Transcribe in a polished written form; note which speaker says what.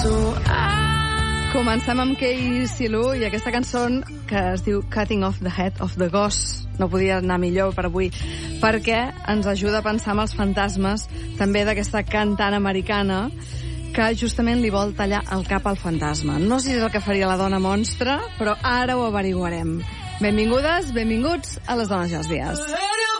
Speaker 1: Comencem amb Kay Silu i aquesta cançó que es diu Cutting Off the Head of the Ghost. No podia anar millor per avui, perquè ens ajuda a pensar en els fantasmes també d'aquesta cantant americana que justament li vol tallar el cap al fantasma. No sé si és el que faria la dona monstre, però ara ho averiguarem. Benvingudes, benvinguts a Les Dones i els Dies.